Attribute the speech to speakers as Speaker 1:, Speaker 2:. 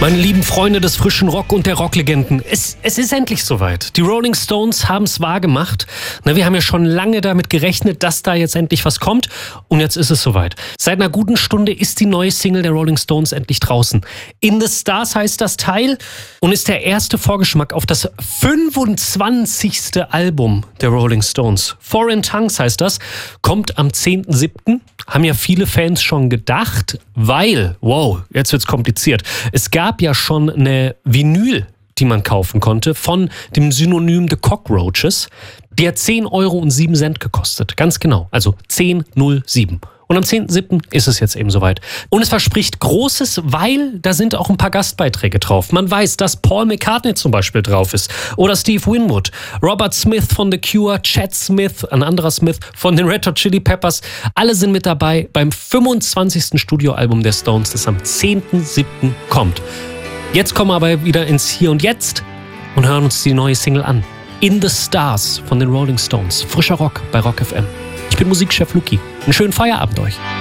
Speaker 1: Meine lieben Freunde des frischen Rock und der Rocklegenden, es ist endlich soweit. Die Rolling Stones haben es wahrgemacht. Wir haben ja schon lange damit gerechnet, dass da jetzt endlich was kommt. Und jetzt ist es soweit. Seit einer guten Stunde ist die neue Single der Rolling Stones endlich draußen. In the Stars heißt das Teil und ist der erste Vorgeschmack auf das 25. Album der Rolling Stones. Foreign Tongues heißt das, kommt am 10.7. Haben ja viele Fans schon gedacht, weil, wow, jetzt wird's kompliziert. Es gab ja schon eine Vinyl, die man kaufen konnte, von dem Synonym The Cockroaches. Die hat 10,07 € gekostet. Ganz genau. Also 10,07. Und am 10.7. ist es jetzt eben soweit. Und es verspricht Großes, weil da sind auch ein paar Gastbeiträge drauf. Man weiß, dass Paul McCartney zum Beispiel drauf ist. Oder Steve Winwood. Robert Smith von The Cure, Chad Smith, ein anderer Smith von den Red Hot Chili Peppers. Alle sind mit dabei beim 25. Studioalbum der Stones, das am 10.7. kommt. Jetzt kommen wir aber wieder ins Hier und Jetzt und hören uns die neue Single an. In the Stars von den Rolling Stones. Frischer Rock bei Rock FM. Ich bin Musikchef Luki. Einen schönen Feierabend euch.